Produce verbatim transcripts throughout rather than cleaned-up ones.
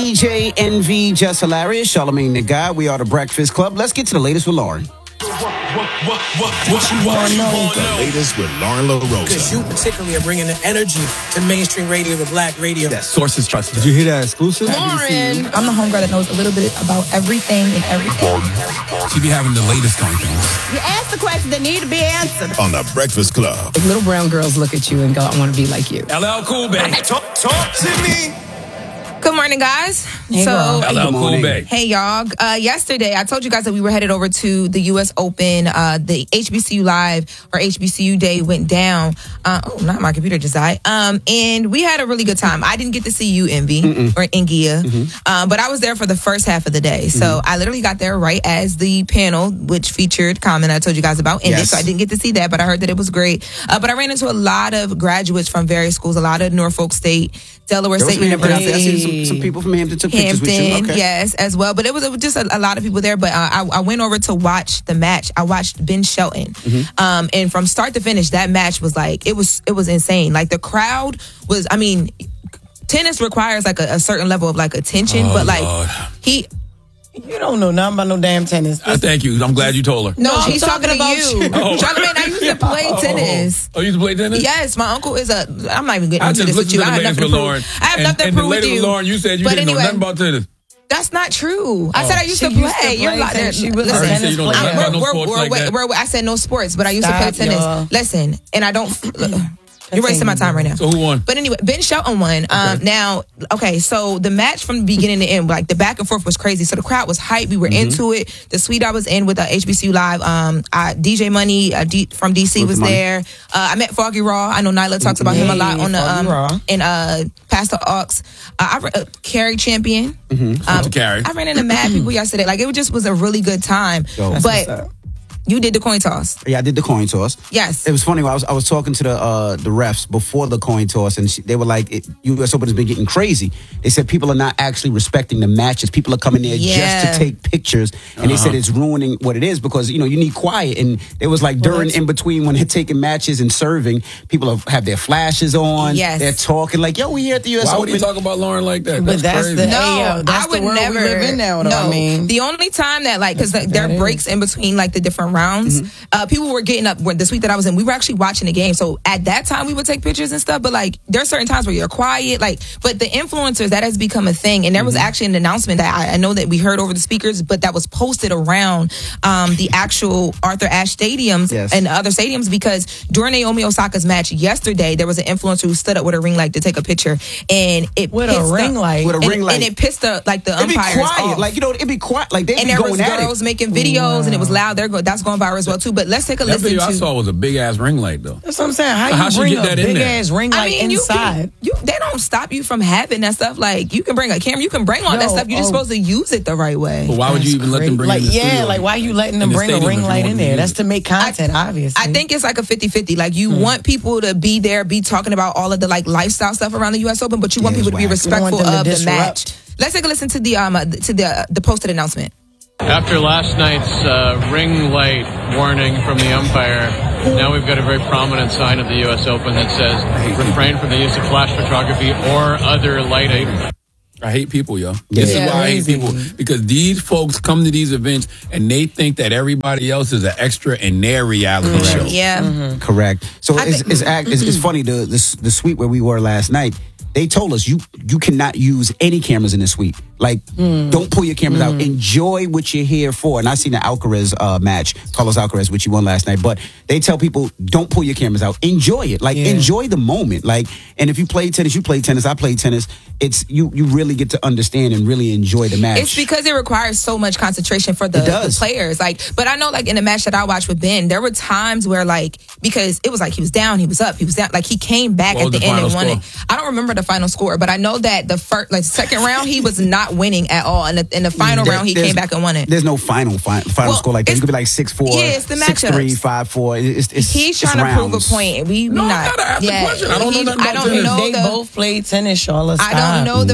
D J Envy, Just Hilarious, Charlamagne the Guy. We are the Breakfast Club. Let's get to the latest with Lauren. What, what, what, what, what you want to know? The latest with Lauren LaRosa. Because you particularly are bringing the energy to mainstream radio, the black radio. That sources trusted. Did you hear that exclusive? Lauren. I'm the homegirl that knows a little bit about everything and everything. She be having the latest on things. You ask the questions that need to be answered. On the Breakfast Club. If little brown girls look at you and go, I want to be like you. L L Cool Bay. Talk, talk to me. Good morning, guys. Hey, so, L L Cool Bay. Hey, y'all. Uh, yesterday, I told you guys that we were headed over to the U S Open. Uh, the H B C U Live or H B C U Day went down. Uh, oh, not my computer just died. Um, and we had a really good time. I didn't get to see you, Envy, Mm-mm. or Ingia, mm-hmm. um, but I was there for the first half of the day. So mm-hmm. I literally got there right as the panel, which featured Common, I told you guys about, ended. Yes. So I didn't get to see that, but I heard that it was great. Uh, but I ran into a lot of graduates from various schools, a lot of Norfolk State, Delaware State University. I see some, some people from Hampton took Hampton, pictures with you. Okay. Yes, as well. But it was, it was just a, a lot of people there. But uh, I, I went over to watch the match. I watched Ben Shelton, mm-hmm. um, and from start to finish, that match was like it was it was insane. Like the crowd was. I mean, tennis requires like a, a certain level of like attention, oh, but like Lord. he. You don't know nothing about no damn tennis. I thank you. I'm glad you told her. No, no she's talking, talking about you. you. Oh. Charlamagne, I used to play tennis. Oh, you used to play tennis? Yes, my uncle is a. I'm not even getting I into just this with you. To I have nothing to prove. Lauren, I have and, nothing and to prove with you. Lauren, you said you but didn't anyway, know nothing about tennis. That's not true. I oh. said I used she to play. Used to play You're like that. She was listen, a tennis you player. We're, we're, no we're, like we're, we're, I said no sports, but I used Stop, to play tennis. y'all. Listen, and I don't. You're wasting my time right now. So who won? But anyway, Ben Shelton won. Um, okay. Now, okay, so the match from the beginning to end, like the back and forth was crazy. So the crowd was hyped. We were mm-hmm. into it. The suite I was in with uh, H B C U Live, um, uh, D J Money uh, D- from D C with was the there. Uh, I met Foggy Raw. I know Nyla talks about yeah, him a lot on the um, Raw. and uh, Pastor Ox. Uh, I uh, Carrie Champion. Mm-hmm. Um, Carrie. I ran into mad people yesterday. Like it just was a really good time. Yo, but. You did the coin toss. Yeah, I did the coin toss. Yes. It was funny. I was I was talking to the uh, the refs before the coin toss, and she, they were like, it, U S Open has been getting crazy. They said people are not actually respecting the matches. People are coming there yeah. just to take pictures, and uh-huh. they said it's ruining what it is because, you know, you need quiet. And it was like during, in between when they're taking matches and serving, people have, have their flashes on. Yes. They're talking like, yo, we here at the U S Why Open. Why would you talk about Lauren like that? That's but that's crazy. the no, hey, yo, that's I would the world never. We live in now, though, no, I mean. The only time that like because there are breaks in between like the different rounds. Mm-hmm. Uh, people were getting up. The suite that I was in, we were actually watching the game. So at that time, we would take pictures and stuff. But like, there are certain times where you're quiet. Like, but the influencers, that has become a thing. And there was mm-hmm. actually an announcement that I, I know that we heard over the speakers, but that was posted around um, the actual Arthur Ashe stadiums yes. and other stadiums because during Naomi Osaka's match yesterday, there was an influencer who stood up with a ring light to take a picture, and it with a ring the, light, with a and, ring light, and it pissed the like the it'd umpires be quiet. off. Like, you know, it'd be quiet. Like they and be there going was at girls it. making videos, wow. and it was loud. There go that's going viral as well too. But let's take a that listen video to. I saw was a big ass ring light though. That's what I'm saying. How, How you she bring get that a in big there? ass ring light I mean, inside? You, can, you they don't stop you from having that stuff. Like you can bring a camera, you can bring all no, that stuff. You're just oh. supposed to use it the right way. But why would you even let them bring like, it in the yeah, studio? like why you letting them in bring the a ring light in there? To That's to make content, I, obviously. I think it's like a fifty-fifty. Like you hmm. want people to be there, be talking about all of the like lifestyle stuff around the U S Open, but you want yeah, people to be whack. respectful of the match. Let's take a listen to the um to the the posted announcement. After last night's uh, ring light warning from the umpire, now we've got a very prominent sign at the U S Open that says refrain from the use of flash photography or other lighting. I hate people, yo. This yeah, is why crazy. I hate people. Because these folks come to these events and they think that everybody else is an extra in their reality Mm-hmm. show. Yeah. Mm-hmm. Correct. So I it's, think- it's, act, it's, it's funny, the, the, the suite where we were last night, they told us you you cannot use any cameras in the suite. Like, mm. don't pull your cameras mm. out. Enjoy what you're here for. And I seen the Alcaraz uh, match, Carlos Alcaraz, which you won last night. But they tell people, don't pull your cameras out. Enjoy it. Like, yeah. enjoy the moment. Like, and if you play tennis, you play tennis. I play tennis. It's you. You really get to understand and really enjoy the match. It's because it requires so much concentration for the, the players. Like, but I know, like in the match that I watched with Ben, there were times where, like, because it was like he was down, he was up, he was down. Like he came back what at the, the end and score? won it. I don't remember the final score, but I know that the first, like second round, he was not winning at all. In the, in the final there, round, he came back and won it. There's no final fi- final well, score like that. It could be like six four, yeah, it's the six three, five four. It's, it's, He's it's trying rounds. to prove a point. We, we no, not. I gotta ask yeah, the question. I don't know nothing about I don't tennis. know they the, both played tennis all the time. I don't know the final score.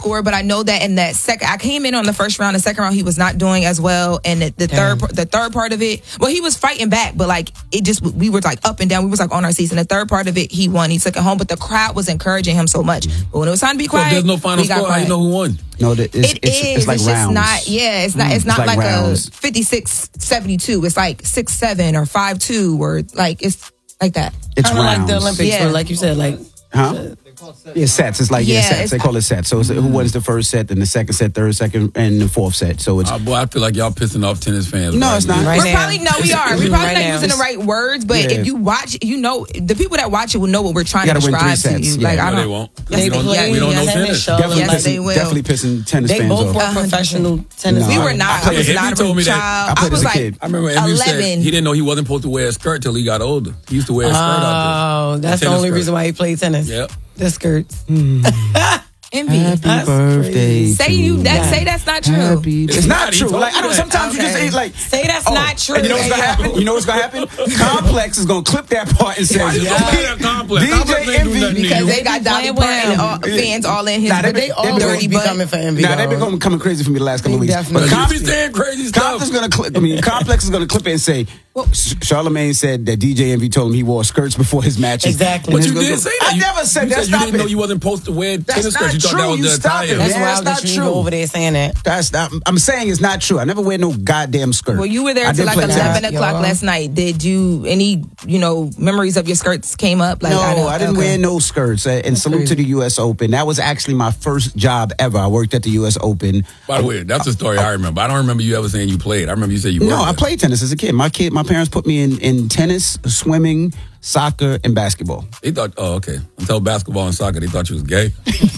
score, but I know that in that second, I came in on the first round. The second round, he was not doing as well, and the, the third, the third part of it, well, he was fighting back, but like it just, we were like up and down. We was like on our seats, and the third part of it, he won. He took it home, but the crowd was encouraging him so much. But when it was time to be So quiet, if there's no final we got score, how you quiet. know who won? No, that it's, It it's, is. it's like it's rounds. just not. Yeah, it's not. It's not It's like like, rounds. a fifty-six seventy-two. It's like six seven or five two or like it's like that. It's Kind of like rounds. the Olympics, Yeah. where, like you said, like Huh? Yeah, sets. It's like yeah, Yeah, sets. it's- They call it sets. So it's who wins the first set, then the second set, third, second, and the fourth set. So it's Uh, boy, I feel like y'all pissing off tennis fans. No, right it's now. not. Right We're now. probably no, we are. We're probably Right not now. using the right words, but Yeah. if you watch, you know, the people that watch it will know what we're trying You to gotta win three describe to sets, you. yeah. Like I No, don't. they won't. Yes, we don't, they we don't will. know Yes, tennis. show. definitely, Yes, pissing, they will. definitely pissing tennis they fans both off. were Uh, professional tennis. No. We were players. not. I I, played- was Henry not a told me that- child. I I, played was as a like kid. I remember Andrew said eleven. he didn't know he wasn't supposed to wear a skirt till he got older. He used to wear a skirt out Oh, that's the Tennis only skirt. reason why he played tennis. Yep. The skirts. Envy. Happy That's birthday. Say to you that Yeah. say that's not true. Happy. It's not not. He true. told Like me I know that. sometimes you Okay. just like Say that's oh, not true. And you know what's gonna happen? You know what's gonna happen? Complex is gonna clip that part and say, Why you yeah. gonna play that Complex? Complex D J ain't do Envy nothing to Because you. they got Dolly Playing with Parton him. all, fans all in his Nah, they- They they always dirty be butt. coming for Envy. Nah, they've been though. going, coming crazy for me the last couple of They weeks. definitely But But you be Comp- saying crazy stuff. Complex is gonna clip. I mean, Complex is gonna clip it and say, "Sh- Charlamagne said that D J Envy told him he wore skirts before his matches." Exactly. But And you he's did gonna say go, that. I You- never said you that. said Stop you didn't know it. you wasn't supposed to wear That's tennis skirts. not You thought true. that was You the stop it, attire. man. That's wild That's that you not go true. over there saying that. That's not, I'm saying it's not true. I never wear no goddamn skirt. Well, you were there I till did like play eleven tennis. o'clock y'all. last night. Did you any you know memories of your skirts came up? Like No, I, I, know- didn't okay. wear no skirts. Uh, and salute to the U S Open. That was actually my first job ever. I worked at the U S Open. By the way, that's a story I remember. I don't remember you ever saying you played. I remember you said you No, worked I there. played tennis as a kid. My kid, my parents put me in, in tennis, swimming, soccer, and basketball. They thought, oh, okay. Until basketball and soccer, they thought you was gay.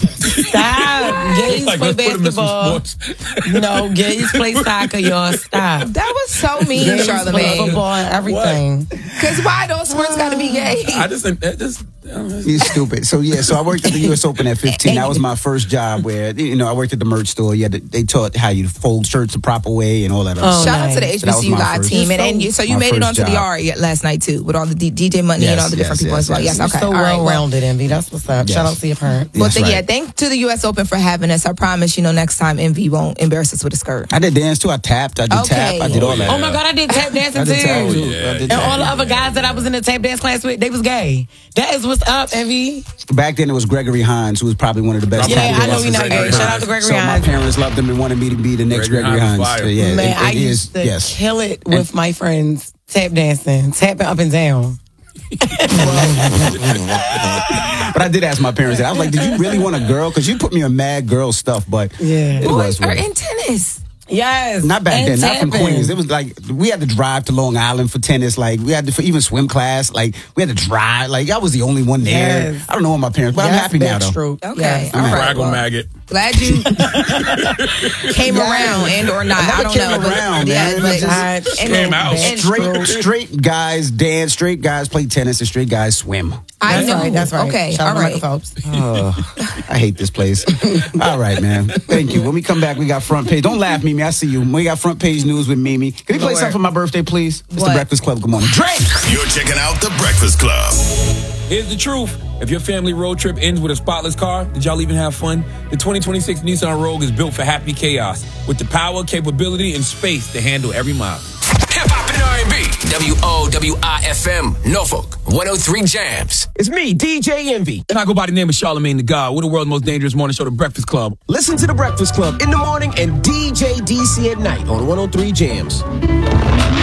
Stop. Gays Like, play let's put them in some basketball. sports. No, gays play soccer, y'all. Stop. That was so mean, Gays play Charlamagne. football and everything. Because why those sports got to be gay? I just think that just. I don't know. You're stupid. So yeah, so I worked at the U S Open at fifteen. That was my first job where you know I worked at the merch store. Yeah, they taught how you fold shirts the proper way and all that other Oh, stuff. Shout out to the nice. So that was H B C U my Live first- team, and, and you, so you my made it first onto the job. R last night too, with all the D- DJ Money and Yes, all the different yes, people yes, as well. yes. Yes, You're okay, so all right. well Well, rounded, Envy. That's what's up. Yes. Shout out to your parents. well, That's th- yeah, right. thank to the U S Open for having us. I promise, you know, next time Envy won't embarrass us with a skirt. I did dance too. I tapped. I did Okay. tap. I did all that. Oh my God, I did tap dancing I did tap too. too. yeah. I did And tap. all the other guys that I was in the tap dance class with, they was gay. That is what's up, Envy. Back then it was Gregory Hines, who was probably one of the best. Yeah, tap I know dancers. you're not gay. Gregory Shout out Hines. to Gregory So my Hines. parents loved him and wanted me to be the next Gregory Gregory Hines Hines. fire. So, yeah, Man, it- I it is- used to yes. kill it with my friends tap dancing, tapping up and down. But I did ask my parents that. I was like, "Did you really want a girl? Because you put me on mad girl stuff." But Yeah. it was Boys are what it- in tennis. Yes. Not back and then, not from tapping. Queens. It was like we had to drive to Long Island for tennis. Like we had to for even swim class. Like we had to drive. Like I was the only one there. Yes. I don't know what my parents, but I'm Yes, happy now though. backstroke. Okay, Yes. all right. Fraggle well, maggot. Glad you came Yes. around and or not. I never I don't came know. but- around, yeah, man. but- I just and- came out. and- Straight, straight guys dance. Straight guys play tennis, and straight guys swim. I That's know. right. That's right. Okay, Shout all out to right. Michael Phelps. I hate this place. All right, man. Thank you. When we come back, we got front page. Don't laugh, Mimi. I see you. We got front page news with Mimi. Can we play Lord. something for my birthday, please? It's What? the Breakfast Club. Good morning. Drake! You're checking out The Breakfast Club. Here's the truth. If your family road trip ends with a spotless car, did y'all even have fun? The twenty twenty-six Nissan Rogue is built for happy chaos with the power, capability, and space to handle every mile. Hip hop and R and B. W O W I F M, Norfolk, one oh three Jams. It's me, D J Envy. And I go by the name of Charlamagne the God. We're the world's most dangerous morning show, The Breakfast Club. Listen to The Breakfast Club in the morning and D J D C at night on one oh three Jams.